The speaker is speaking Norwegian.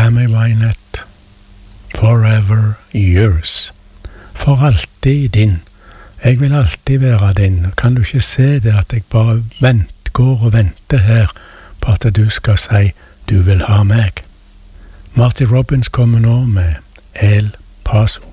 Amy Wynette. Forever yours. For alltid din. Jeg vil alltid være din. Kan du ikke se det at jeg bare går og venter her på at du skal si du vil ha meg? Marty Robbins kommer nå med El Paso.